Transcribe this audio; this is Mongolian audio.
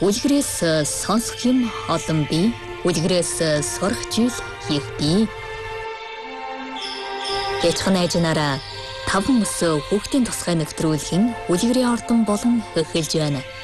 Үлгэрээс сонсох юм олон бий. Үлгэрээс сурах зүйл их бий. Ээжхэн найжнаараа 5 өсөө хүүхдийн тусгай нэвтрүүлгийн үлгэрийн ордон болон эхэлж байна.